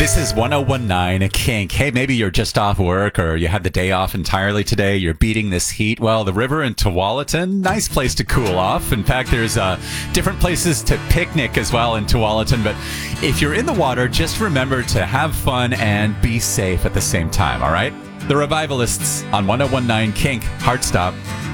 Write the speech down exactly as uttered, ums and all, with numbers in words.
This is one oh one nine Kink. Hey, maybe you're just off work or you had the day off entirely today. You're beating this heat. Well, the river in Tualatin, nice place to cool off. In fact, there's uh, different places to picnic as well in Tualatin. But if you're in the water, just remember to have fun and be safe at the same time, all right? The Revivalists on one oh one nine Kink. Hard stop.